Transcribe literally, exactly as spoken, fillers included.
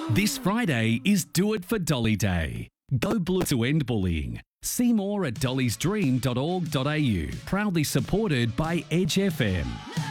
This Friday is Do It for Dolly Day. Go blue to end bullying. See more at dollys dream dot org dot a u. Proudly supported by Edge F M.